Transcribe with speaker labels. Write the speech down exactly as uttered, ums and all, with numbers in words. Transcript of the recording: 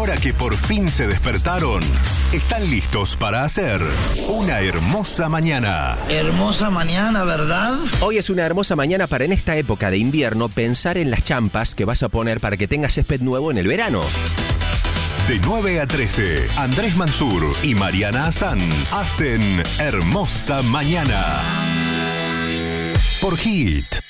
Speaker 1: ahora que por fin se despertaron, están listos para hacer una hermosa mañana.
Speaker 2: Hermosa mañana, ¿verdad?
Speaker 3: Hoy es una hermosa mañana para, en esta época de invierno, pensar en las champas que vas a poner para que tengas césped nuevo en el verano.
Speaker 1: De nueve a trece, Andrés Mansur y Mariana Hassan hacen Hermosa Mañana. Por Hit.